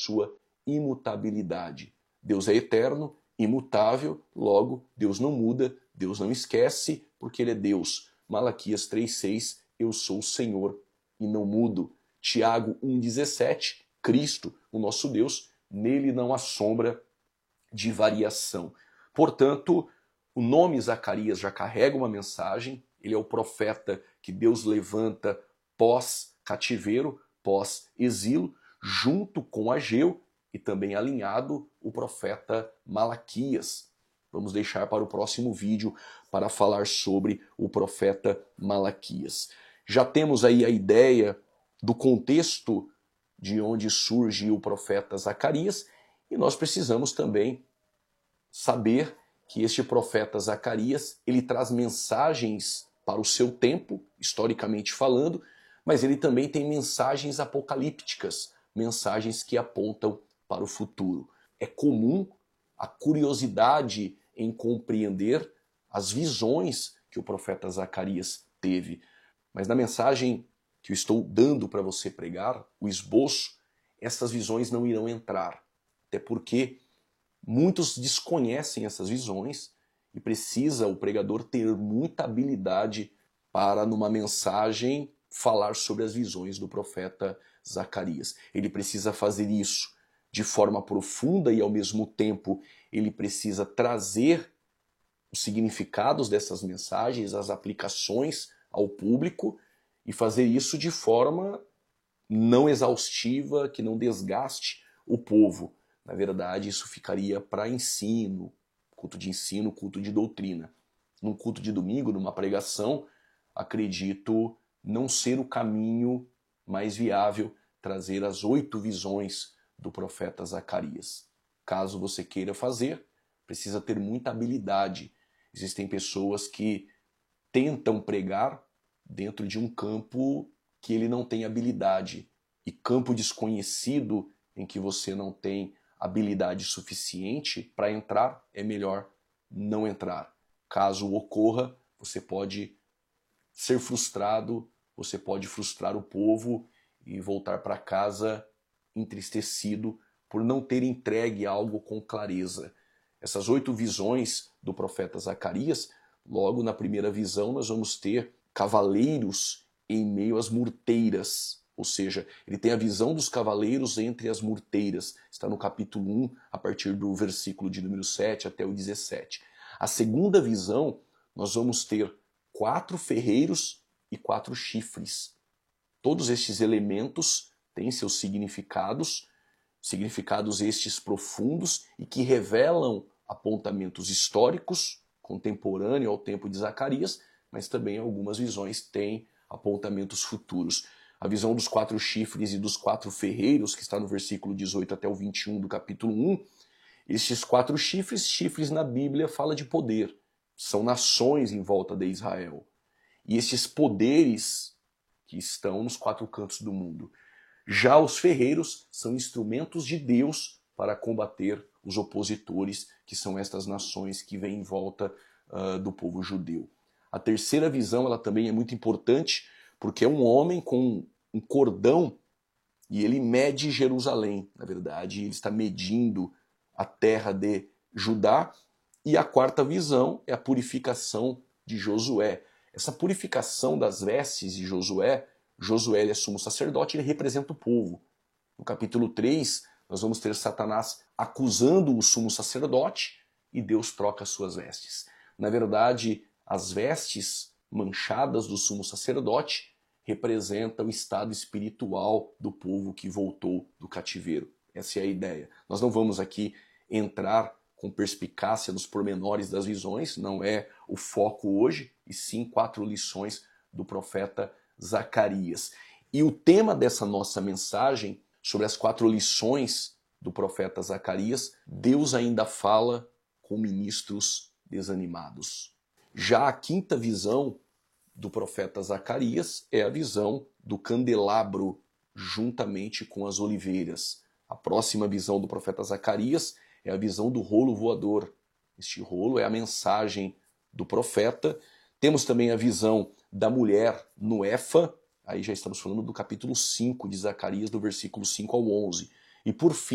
sua imutabilidade. Deus é eterno, imutável, logo, Deus não muda, Deus não esquece, porque Ele é Deus. Malaquias 3,6, eu sou o Senhor e não mudo. Tiago 1,17, Cristo, o nosso Deus, nele não há sombra de variação. Portanto, o nome Zacarias já carrega uma mensagem, ele é o profeta que Deus levanta pós-cativeiro, pós-exílio, junto com Ageu e também alinhado o profeta Malaquias. Vamos deixar para o próximo vídeo para falar sobre o profeta Malaquias. Já temos aí a ideia do contexto de onde surge o profeta Zacarias e nós precisamos também saber que este profeta Zacarias, ele traz mensagens para o seu tempo, historicamente falando, mas ele também tem mensagens apocalípticas, mensagens que apontam para o futuro. É comum a curiosidade em compreender as visões que o profeta Zacarias teve, mas na mensagem que eu estou dando para você pregar, o esboço, essas visões não irão entrar, até porque muitos desconhecem essas visões e precisa o pregador ter muita habilidade para, numa mensagem, falar sobre as visões do profeta Zacarias. Ele precisa fazer isso de forma profunda e, ao mesmo tempo, ele precisa trazer os significados dessas mensagens, as aplicações ao público e fazer isso de forma não exaustiva, que não desgaste o povo. Na verdade, isso ficaria para ensino, culto de doutrina. Num culto de domingo, numa pregação, acredito não ser o caminho mais viável trazer as 8 visões do profeta Zacarias. Caso você queira fazer, precisa ter muita habilidade. Existem pessoas que tentam pregar dentro de um campo que ele não tem habilidade. E campo desconhecido em que você não tem habilidade suficiente para entrar, é melhor não entrar. Caso ocorra, você pode ser frustrado, você pode frustrar o povo e voltar para casa entristecido por não ter entregue algo com clareza. Essas 8 visões do profeta Zacarias, logo na primeira visão nós vamos ter cavaleiros em meio às murteiras. Ou seja, ele tem a visão dos cavaleiros entre as murteiras. Está no capítulo 1, a partir do versículo de número 7 até o 17. A segunda visão, nós vamos ter 4 ferreiros e 4 chifres. Todos estes elementos têm seus significados estes profundos e que revelam apontamentos históricos, contemporâneos ao tempo de Zacarias, mas também algumas visões têm apontamentos futuros. A visão dos 4 chifres e dos 4 ferreiros, que está no versículo 18 até o 21 do capítulo 1, estes 4 chifres na Bíblia fala de poder. São nações em volta de Israel. E estes poderes que estão nos 4 cantos do mundo. Já os ferreiros são instrumentos de Deus para combater os opositores, que são estas nações que vêm em volta do povo judeu. A terceira visão ela também é muito importante, porque é um homem com um cordão e ele mede Jerusalém. Na verdade, ele está medindo a terra de Judá. E a quarta visão é a purificação de Josué. Essa purificação das vestes de Josué, Josué ele é sumo sacerdote, ele representa o povo. No capítulo 3, nós vamos ter Satanás acusando o sumo sacerdote e Deus troca as suas vestes. Na verdade, as vestes manchadas do sumo sacerdote representam o estado espiritual do povo que voltou do cativeiro. Essa é a ideia. Nós não vamos aqui entrar com perspicácia nos pormenores das visões, não é o foco hoje, e sim 4 lições do profeta Zacarias. E o tema dessa nossa mensagem, sobre as 4 lições do profeta Zacarias, Deus ainda fala com ministros desanimados. Já a quinta visão do profeta Zacarias é a visão do candelabro juntamente com as oliveiras. A próxima visão do profeta Zacarias é a visão do rolo voador. Este rolo é a mensagem do profeta. Temos também a visão da mulher no Efa, aí já estamos falando do capítulo 5 de Zacarias, do versículo 5 ao 11. E por fim,